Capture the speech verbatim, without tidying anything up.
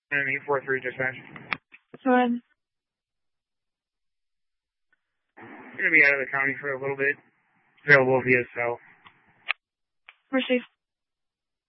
And eight four three dispatch. Go ahead. I'm going to be out of the county for a little bit. Available via cell. Receive.